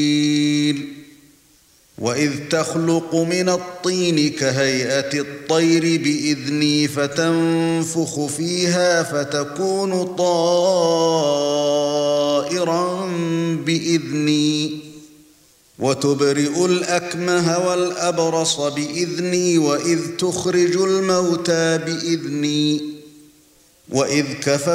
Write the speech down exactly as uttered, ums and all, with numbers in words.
وَإِذْ تَخْلُقُ مِنَ الطِّينِ كَهَيْئَةِ الطَّيْرِ بِإِذْنِي فَتَنفُخُ فِيهَا فَتَكُونُ طَائِرًا بِإِذْنِي وَتُبْرِئُ الْأَكْمَهَ وَالْأَبْرَصَ بِإِذْنِي وَإِذْ تُخْرِجُ الْمَوْتَى بِإِذْنِي وَإِذْ كَفَفْتُ